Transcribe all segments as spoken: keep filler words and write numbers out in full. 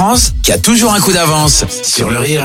France, qui a toujours un coup d'avance sur le rire.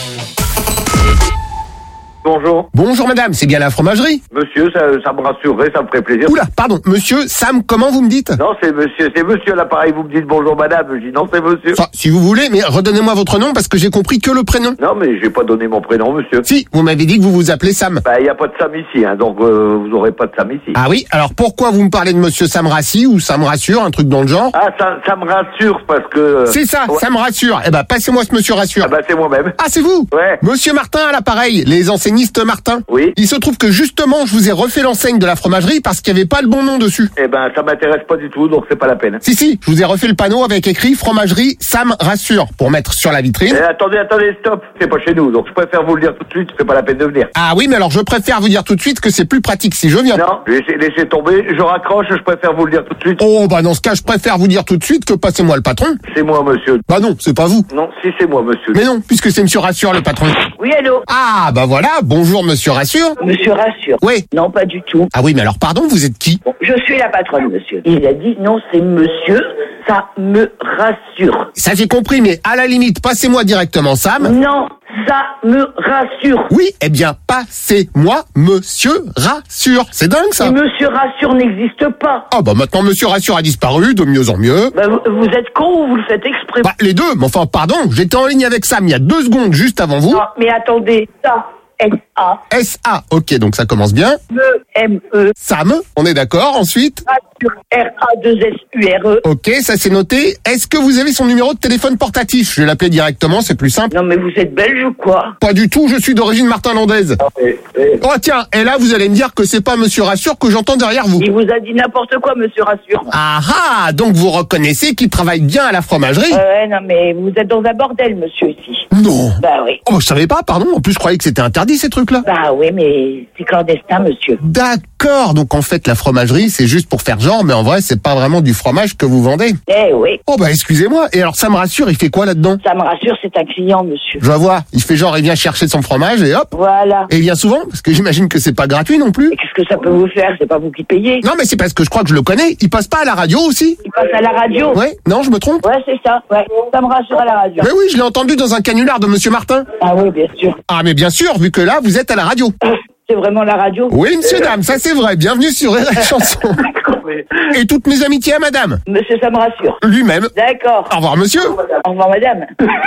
Bonjour. Bonjour madame, c'est bien la fromagerie? Monsieur, ça, ça me rassurerait, ça me ferait plaisir. Oula, pardon, monsieur Sam, comment vous me dites? Non, c'est monsieur, c'est monsieur à l'appareil, vous me dites bonjour madame, je dis non, c'est monsieur. Enfin, si vous voulez, mais redonnez-moi votre nom parce que j'ai compris que le prénom. Non, mais j'ai pas donné mon prénom, monsieur. Si, vous m'avez dit que vous vous appelez Sam. Bah, y a pas de Sam ici, hein, donc euh, vous aurez pas de Sam ici. Ah oui, alors pourquoi vous me parlez de monsieur Sam Rassi ou Sam Rassure, un truc dans le genre? Ah, ça, ça me rassure parce que... euh, C'est ça, ouais. ça me rassure. Eh ben, passez-moi ce monsieur Rassure. Ah bah c'est moi-même. Ah, c'est vous? Ouais. Monsieur Martin à l'appareil, les enseignistes Martin. Oui. Il se trouve que justement, je vous ai refait l'enseigne de la fromagerie parce qu'il n'y avait pas le bon nom dessus. Eh ben, ça m'intéresse pas du tout, donc c'est pas la peine. Si, si, je vous ai refait le panneau avec écrit fromagerie Sam Rassure pour mettre sur la vitrine. Eh, attendez, attendez, stop, c'est pas chez nous, donc je préfère vous le dire tout de suite, c'est pas la peine de venir. Ah oui, mais alors je préfère vous dire tout de suite que c'est plus pratique si je viens. Non, laissez, laissez tomber, je raccroche, je préfère vous le dire tout de suite. Oh, bah dans ce cas, je préfère vous dire tout de suite que passez-moi le patron. C'est moi, monsieur. Bah non, c'est pas vous. Non, si c'est moi, monsieur. Mais non, puisque c'est monsieur Rassure le patron. Oui, allô? Ah, bah voilà, bonjour monsieur Rassure. Monsieur Rassure. Oui. Non, pas du tout. Ah oui, mais alors pardon, vous êtes qui? Bon, je suis la patronne, monsieur. Il a dit non, c'est monsieur, ça me rassure. Ça j'ai compris, mais à la limite, passez-moi directement Sam. Non, ça me rassure. Oui, eh bien, passez-moi monsieur Rassure. C'est dingue ça. Et monsieur Rassure n'existe pas. Ah bah maintenant monsieur Rassure a disparu, de mieux en mieux. Bah, vous, vous êtes con ou vous le faites exprès? Bah les deux, mais enfin pardon, j'étais en ligne avec Sam il y a deux secondes juste avant vous. Non, mais attendez, ça, S A, S A, ok, donc ça commence bien. M M E, Sam, on est d'accord, ensuite. Rassure, R A deux S U R E. Ok, ça c'est noté. Est-ce que vous avez son numéro de téléphone portatif? Je vais l'appeler directement, c'est plus simple. Non, mais vous êtes belge ou quoi? Pas du tout, je suis d'origine martin-landaise. Eh, eh, Oh tiens, et là vous allez me dire que c'est pas monsieur Rassure que j'entends derrière vous. Il vous a dit n'importe quoi, monsieur Rassure. Ah ah, donc vous reconnaissez qu'il travaille bien à la fromagerie? Ouais, non, mais vous êtes dans un bordel, monsieur, ici. Non. Bah oui. Oh, je savais pas, pardon. En plus, je croyais que c'était interdit ces trucs-là. Bah oui, mais c'est clandestin, monsieur. D'accord, donc en fait la fromagerie c'est juste pour faire genre, mais en vrai c'est pas vraiment du fromage que vous vendez. Eh oui. Oh bah excusez-moi, et alors ça me rassure, il fait quoi là-dedans? Ça me rassure, c'est un client, monsieur. Je vois, il fait genre il vient chercher son fromage et hop. Voilà. Et il vient souvent, parce que j'imagine que c'est pas gratuit non plus. Et qu'est-ce que ça peut vous faire? C'est pas vous qui payez. Non mais c'est parce que je crois que je le connais, il passe pas à la radio aussi? Il passe à la radio. Ouais, non je me trompe? Ouais, c'est ça. Ouais. Ça me rassure à la radio. Mais oui, je l'ai entendu dans un canular de monsieur Martin. Ah oui, bien sûr. Ah mais bien sûr, vu que là vous êtes à la radio. C'est vraiment la radio. Oui monsieur dame, ça c'est vrai, bienvenue sur Rire et Chanson. mais- Et toutes mes amitiés à madame, Monsieur, ça me rassure. lui-même. D'accord. Au revoir monsieur. Au revoir, madame.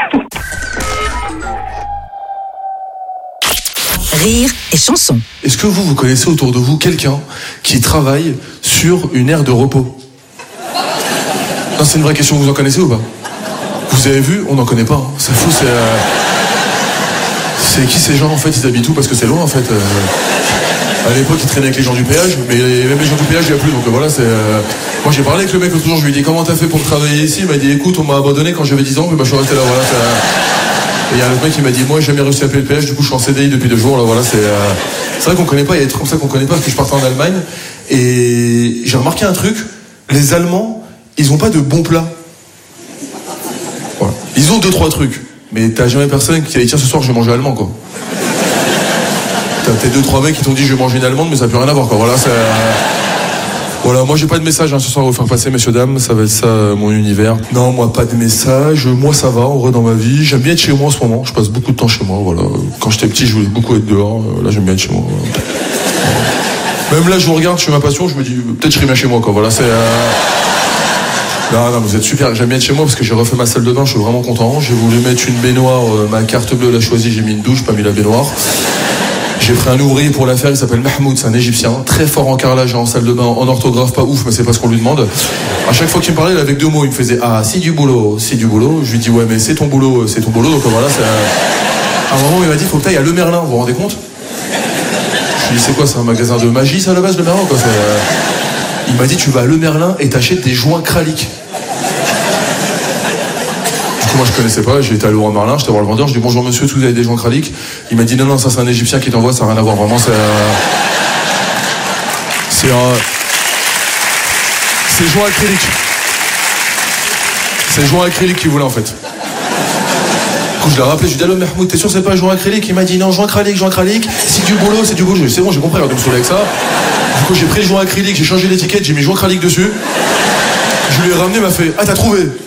Rire et Chanson. Est-ce que vous, vous connaissez autour de vous quelqu'un qui travaille sur une aire de repos? Non, c'est une vraie question, vous en connaissez ou pas? Vous avez vu? On n'en connaît pas. Hein. C'est fou, c'est... Euh... C'est qui ces gens en fait? Ils habitent où? Parce que c'est loin en fait. Euh... À l'époque, ils traînaient avec les gens du péage, mais même les gens du péage, il n'y a plus. Donc euh, voilà, c'est... Euh... Moi, j'ai parlé avec le mec l'autre jour, je lui ai dit comment t'as fait pour travailler ici? Il m'a dit écoute, on m'a abandonné quand j'avais dix ans, mais bah, je suis resté là, voilà. Et il y a un autre mec qui m'a dit moi, j'ai jamais réussi à payer le péage, du coup, je suis en C D I depuis deux jours, là, voilà, c'est... Euh... C'est vrai qu'on connaît pas, il y a des trucs comme ça qu'on connaît pas, parce que je partais en Allemagne, et j'ai remarqué un truc, les Allemands, ils ont pas de bons plats. Voilà. Ils ont deux, trois trucs. Mais t'as jamais personne qui a dit tiens ce soir je vais manger allemand quoi. T'as peut-être deux trois mecs qui t'ont dit je vais manger une allemande mais ça n'a plus rien à voir quoi. Voilà, c'est... Voilà, moi j'ai pas de message hein, ce soir à vous faire passer messieurs dames, ça va être ça euh, mon univers. Non moi pas de message, moi ça va en vrai dans ma vie, j'aime bien être chez moi en ce moment, je passe beaucoup de temps chez moi, voilà. Quand j'étais petit je voulais beaucoup être dehors, là j'aime bien être chez moi. Voilà. Même là je vous regarde, je fais ma passion, je me dis peut-être je serai bien chez moi quoi, voilà c'est... Euh... Non, non, vous êtes super, j'aime bien être chez moi parce que j'ai refait ma salle de bain, je suis vraiment content. J'ai voulu mettre une baignoire, euh, ma carte bleue l'a choisie, j'ai mis une douche, pas mis la baignoire. J'ai pris un ouvrier pour la faire, il s'appelle Mahmoud, c'est un Égyptien, très fort en carrelage, en salle de bain, en orthographe, pas ouf, mais c'est pas ce qu'on lui demande. À chaque fois qu'il me parlait, il avait deux mots, il me faisait « Ah, c'est du boulot, c'est du boulot ». Je lui dis « Ouais, mais c'est ton boulot, c'est ton boulot ». Donc voilà, c'est... À un moment, il m'a dit « Faut que t'ailles à Le Merlin, vous vous rendez compte ?» Je lui dis « C'est quoi, c'est un magasin de magie, ça, à la base, Le Merlin, quoi ?» Il m'a dit « Tu vas à Le Merlin et t'achètes des joints kralik ». Moi je connaissais pas, j'ai été à Leroy Merlin, j'étais voir le vendeur, je dis bonjour monsieur, est-ce que vous avez des joints kralik? Il m'a dit non non ça c'est un Égyptien qui t'envoie, ça n'a rien à voir, vraiment c'est... Euh... C'est un... C'est joints acryliques. C'est joints acryliques qu'il voulait en fait. Du coup je l'ai rappelé, je lui ai dit allô Mahmoud, t'es sûr c'est pas joint acrylique? Il m'a dit non, joint acrylique, joint acrylique, c'est du boulot, c'est du boulot. C'est bon j'ai compris, alors de me saouler avec ça. Du coup j'ai pris le joint acrylique, j'ai changé l'étiquette, j'ai mis joint acrylique dessus. Je lui ai ramené, il m'a fait ah t'as trouvé?